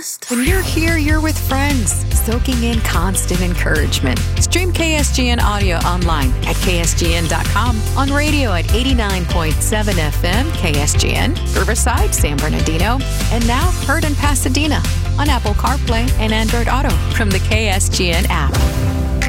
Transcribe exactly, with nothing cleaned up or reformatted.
honest. When you're here, you're with friends, soaking in constant encouragement. Stream K S G N audio online at K S G N dot com, on radio at eighty-nine point seven F M K S G N, Riverside, San Bernardino, and now heard in Pasadena on Apple CarPlay and Android Auto from the K S G N app.